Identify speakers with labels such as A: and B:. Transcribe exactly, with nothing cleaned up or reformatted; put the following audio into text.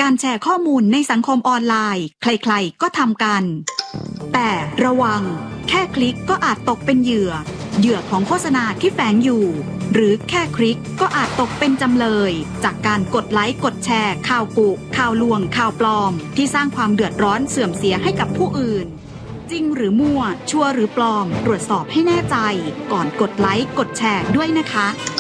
A: การแชร์ข้อมูลในสังคมออนไลน์ใครๆก็ทำกันแต่ระวังแค่คลิกก็อาจตกเป็นเหยื่อเหยื่อของโฆษณาที่แฝงอยู่หรือแค่คลิกก็อาจตกเป็นจำเลยจากการกดไลค์กดแชร์ข่าวกุข่าวลวงข่าวปลอมที่สร้างความเดือดร้อนเสื่อมเสียให้กับผู้อื่นจริงหรือมั่วชัวร์หรือปลอมตรวจสอบให้แน่ใจก่อนกดไลค์กดแชร์ด้วยนะคะ